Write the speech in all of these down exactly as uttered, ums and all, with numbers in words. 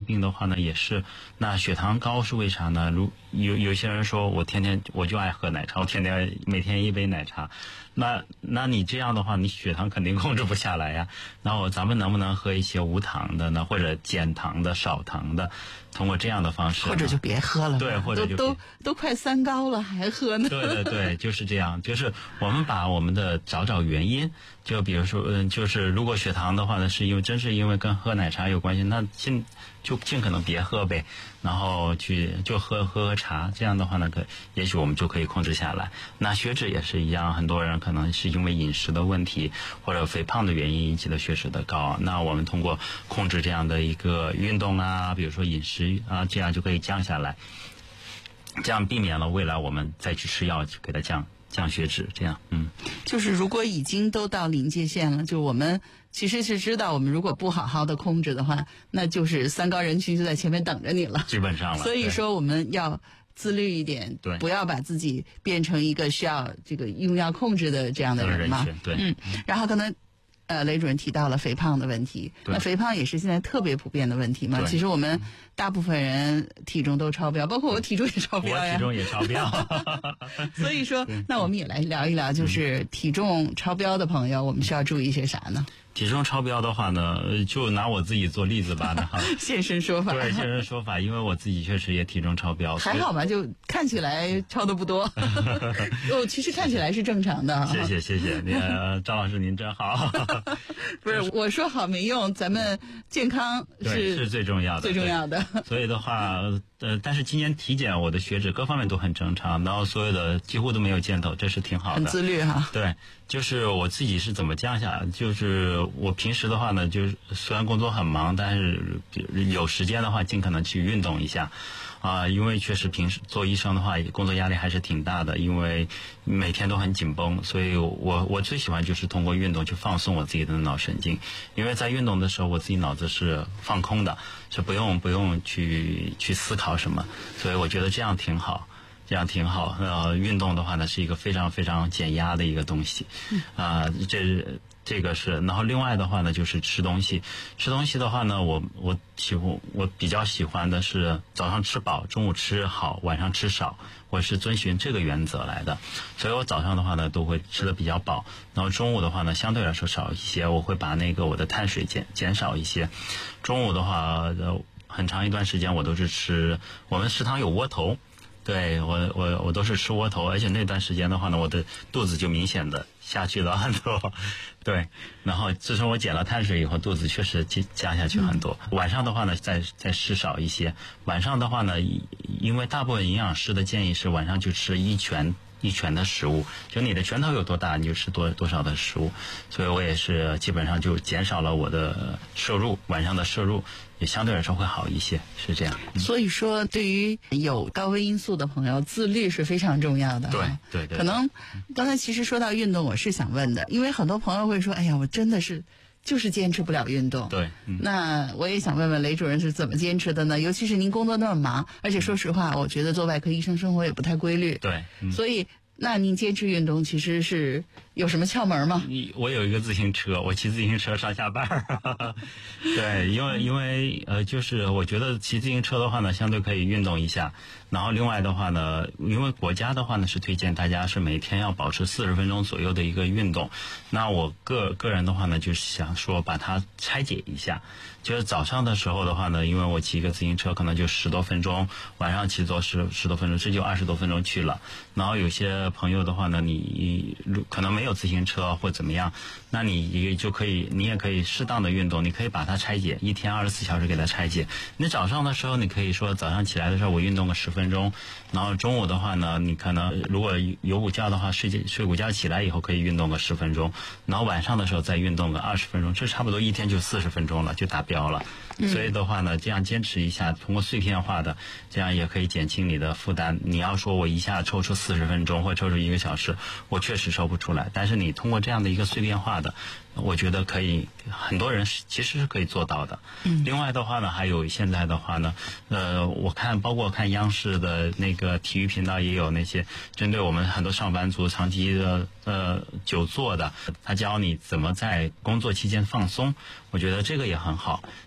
病的话呢，也是，那血糖高是为啥呢？如有有些人说我天天我就爱喝奶茶，我天天每天一杯奶茶，那那你这样的话，你血糖肯定控制不下来呀。然后咱们能不能喝一些无糖的呢，或者减糖的、少糖的？通过这样的方式， 或者就别喝了， 对，或者就都都都快三高了还喝呢？ 对对对，就是这样，就是我们把我们的找找原因，就比如说，嗯，就是如果血糖的话呢，是因为真是因为跟喝奶茶有关系，那尽就尽可能别喝呗，然后去就喝喝喝茶，这样的话呢，可也许我们就可以控制下来。那血脂也是一样，很多人可能是因为饮食的问题或者肥胖的原因引起的血脂的高，那我们通过控制这样的一个运动啊，比如说饮食啊，这样就可以降下来，这样避免了未来我们再去吃药给它降降血脂，这样，嗯， 就是如果已经都到临界线了，就我们其实是知道，我们如果不好好的控制的话，那就是三高人群就在前面等着你了， 基本上了。 所以说我们要自律一点， 对， 不要把自己变成一个需要这个用药控制的这样的人嘛， 对， 嗯，然后可能。呃，雷主任提到了肥胖的问题，那肥胖也是现在特别普遍的问题嘛。其实我们大部分人体重都超标，包括我体重也超标呀。 我体重也超标。 所以说，那我们也来聊一聊，就是体重超标的朋友，我们需要注意些啥呢？ 体重超标的话呢，就拿我自己做例子吧。 现身说法。 对，现身说法，因为我自己确实也体重超标。 还好吧，就看起来超的不多。哦，其实看起来是正常的。 谢谢谢谢，你张老师您真好。 不是我说好没用，咱们健康是是最重要的， 最重要的。 所以的话，呃，但是今年体检我的血脂各方面都很正常，然后所有的几乎都没有箭头，这是挺好的。 很自律哈。 对，就是我自己是怎么降下来，就是我平时的话呢，就是虽然工作很忙，但是有时间的话，尽可能去运动一下。啊、呃，因为确实平时做医生的话，工作压力还是挺大的，因为每天都很紧绷，所以我我最喜欢就是通过运动去放松我自己的脑神经，因为在运动的时候，我自己脑子是放空的，是不用不用去去思考什么，所以我觉得这样挺好。这样挺好。呃，运动的话呢，是一个非常非常减压的一个东西。啊、呃，这这个是。然后另外的话呢，就是吃东西。吃东西的话呢，我我喜欢我比较喜欢的是早上吃饱，中午吃好，晚上吃少。我是遵循这个原则来的，所以我早上的话呢都会吃的比较饱，然后中午的话呢相对来说少一些，我会把那个我的碳水减减少一些。中午的话，呃，很长一段时间我都是吃，我们食堂有窝头。对，我我我都是吃窝头，而且那段时间的话呢，我的肚子就明显的下去了很多。对，然后自从我减了碳水以后，肚子确实降下去很多。嗯、晚上的话呢，再再吃少一些。晚上的话呢，因为大部分营养师的建议是晚上就吃一拳一拳的食物，就你的拳头有多大，你就吃多多少的食物。所以我也是基本上就减少了我的摄入，晚上的摄入。也相对来说会好一些，是这样。 嗯、所以说，对于有高危因素的朋友，自律是非常重要的。 对对对。 可能刚才其实说到运动，我是想问的，因为很多朋友会说：“哎呀，我真的是就是坚持不了运动。” 对。嗯、 那我也想问问雷主任是怎么坚持的呢？尤其是您工作那么忙，而且说实话，我觉得做外科医生生活也不太规律。 对。嗯、 所以。那您坚持运动其实是有什么窍门吗？ 我有一个自行车，我骑自行车上下班儿。对，因为因为呃，就是我觉得骑自行车的话呢，相对可以运动一下。然后另外的话呢，因为国家的话呢是推荐大家是每天要保持四十分钟左右的一个运动。那我个个人的话呢，就是想说把它拆解一下。就是早上的时候的话呢，因为我骑一个自行车可能就十多分钟，晚上骑多十十多分钟，这就二十多分钟去了。然后有些朋友的话呢，你可能没有自行车或怎么样，那你就可以，你也可以适当的运动，你可以把它拆解，一天二十四小时给它拆解。你早上的时候，你可以说早上起来的时候我运动个十分钟，然后中午的话呢，你可能如果有午觉的话，睡睡午觉起来以后可以运动个十分钟，然后晚上的时候再运动个二十分钟，这差不多一天就四十分钟了，就达标了。所以的话呢，这样坚持一下，通过碎片化的，这样也可以减轻你的负担。你要说我一下抽出四十分钟或抽出一个小时，我确实抽不出来。但是你通过这样的一个碎片化的，我觉得可以，很多人其实是可以做到的。嗯。另外的话呢，还有现在的话呢，呃，我看包括看央视的那个体育频道也有那些针对我们很多上班族长期的呃久坐的，他教你怎么在工作期间放松。我觉得这个也很好，就在你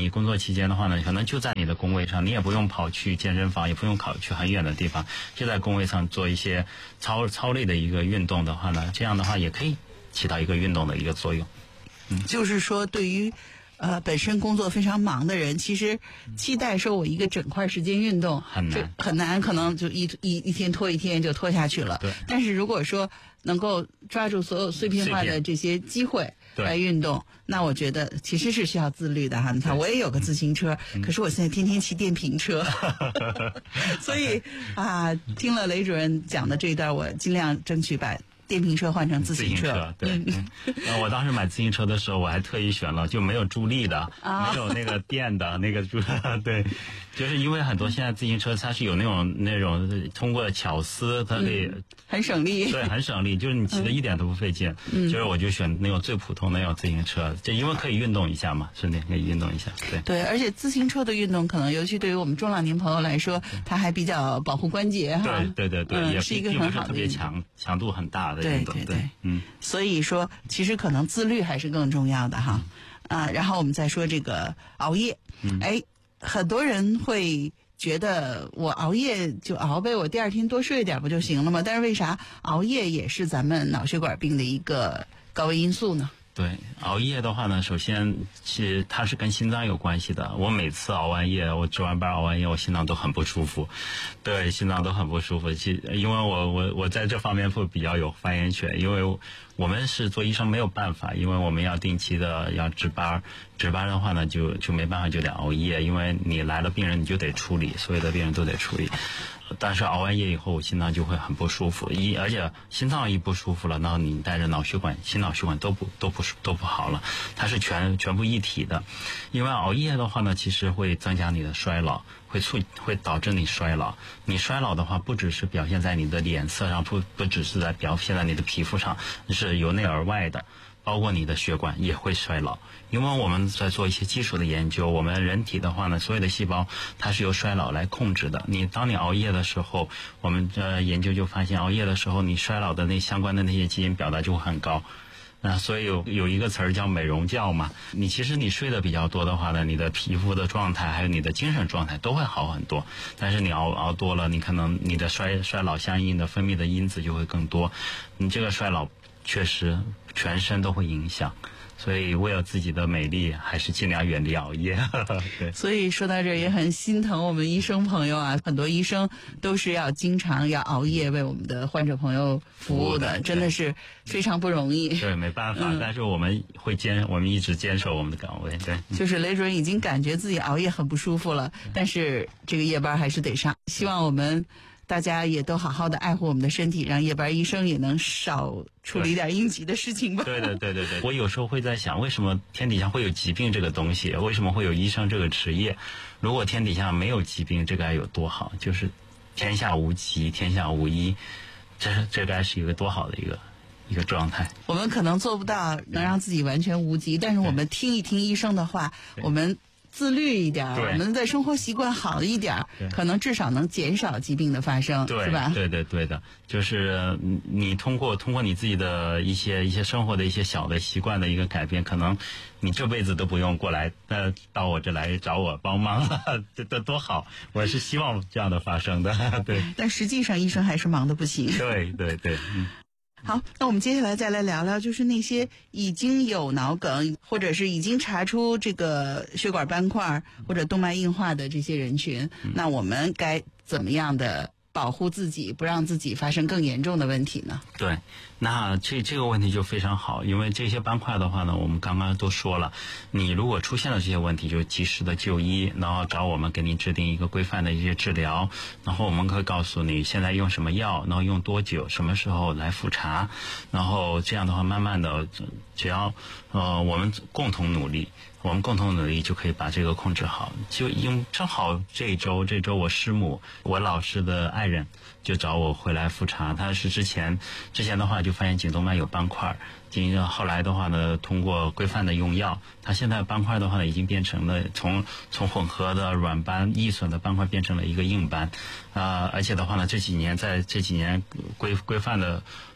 你工作期间的话呢，可能就在你的工位上，你也不用跑去健身房，也不用跑去很远的地方，就在工位上做一些操操类的一个运动的话呢，这样的话也可以起到一个运动的一个作用。 嗯，就是说对于呃本身工作非常忙的人，其实期待说我一个整块时间运动很难， 很难，可能就一一一天拖一天就拖下去了。 对。 但是如果说能够抓住所有碎片化的这些机会来运动，那我觉得其实是需要自律的哈。你看，我也有个自行车，可是我现在天天骑电瓶车，所以啊，听了雷主任讲的这一段，我尽量争取把电瓶车换成自行车。 自行车对、嗯嗯，我当时买自行车的时候，我还特意选了就没有助力的，啊、没有那个电的那个助力。对，就是因为很多现在自行车它是有那种那种通过巧思，它可以、 嗯、很省力。 对，很省力，就是你骑的一点都不费劲。嗯，就是我就选那种最普通的那种自行车，就因为可以运动一下嘛，顺便可以运动一下。对对，而且自行车的运动可能尤其对于我们中老年朋友来说，它还比较保护关节哈。 对对对对， 嗯、 也是一个很好的特别强强度很大的运动。 对对对， 嗯， 所以说其实可能自律还是更重要的哈。嗯、啊，然后我们再说这个熬夜。嗯，哎，很多人会觉得我熬夜就熬呗，我第二天多睡一点不就行了吗？但是为啥熬夜也是咱们脑血管病的一个高危因素呢？ 对，熬夜的话呢，首先其实它是跟心脏有关系的。我每次熬完夜，我值完班熬完夜，我心脏都很不舒服，对，心脏都很不舒服。其因为我我我在这方面会比较有发言权，因为我们是做医生没有办法，因为我们要定期的要值班，值班的话呢就就没办法就得熬夜，因为你来了病人你就得处理，所有的病人都得处理。但是熬完夜以后，心脏就会很不舒服，一而且心脏一不舒服了，然后你带着脑血管、心脑血管都不都不都不好了，它是全全部一体的。因为熬夜的话呢，其实会增加你的衰老，会促会导致你衰老。你衰老的话，不只是表现在你的脸色上，不不只是在表现在你的皮肤上，是由内而外的。包括你的血管也会衰老，因为我们在做一些基础的研究，我们人体的话呢，所有的细胞它是由衰老来控制的。你当你熬夜的时候，我们的研究就发现，熬夜的时候，你衰老的那相关的那些基因表达就会很高。那所以有有一个词儿叫美容觉嘛，你其实你睡得比较多的话呢，你的皮肤的状态还有你的精神状态都会好很多。但是你熬熬多了，你可能你的衰衰老相应的分泌的因子就会更多，你这个衰老确实全身都会影响，所以为了自己的美丽，还是尽量远离熬夜。对， 所以说到这儿也很心疼我们医生朋友啊，很多医生都是要经常要熬夜为我们的患者朋友服务的，真的是非常不容易。 对，没办法，嗯、但是我们会坚，我们一直坚守我们的岗位。对， 就是雷主任已经感觉自己熬夜很不舒服了，但是这个夜班还是得上。希望我们大家也都好好的爱护我们的身体，让夜班医生也能少处理点应急的事情吧。 对对对对对，我有时候会在想，为什么天底下会有疾病这个东西？为什么会有医生这个职业？如果天底下没有疾病，这该有多好？就是天下无疾，天下无医，这这该是一个多好的一个一个状态。 我们可能做不到能让自己完全无疾，但是我们听一听医生的话，我们自律一点，我们的生活习惯好一点，可能至少能减少疾病的发生，是吧？ 对对对的，就是你通过通过你自己的一些一些生活的一些小的习惯的一个改变，可能你这辈子都不用过来呃到我这来找我帮忙了，这这多好！我是希望这样的发生的，对。 但实际上医生还是忙得不行。 对对对，嗯。 好，那我们接下来再来聊聊，就是那些已经有脑梗，或者是已经查出这个血管斑块或者动脉硬化的这些人群，嗯、那我们该怎么样的保护自己，不让自己发生更严重的问题呢？ 对，那这这个问题就非常好，因为这些斑块的话呢，我们刚刚都说了，你如果出现了这些问题，就及时的就医，然后找我们给你制定一个规范的一些治疗，然后我们会告诉你现在用什么药，然后用多久，什么时候来复查，然后这样的话，慢慢的，只要呃我们共同努力。我们共同努力就可以把这个控制好。就因正好这一周，这周我师母，我老师的爱人就找我回来复查。他是之前之前的话就发现颈动脉有斑块，后来的话呢，通过规范的用药，他现在斑块的话呢，已经变成了从从混合的软斑易损的斑块变成了一个硬斑，啊、呃，而且的话呢，这几年在这几年规规范的。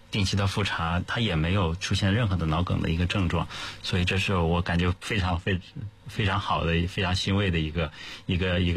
定期的复查，他也没有出现任何的脑梗的一个症状，所以这是我感觉非常非非常好的、非常欣慰的一个一个一个。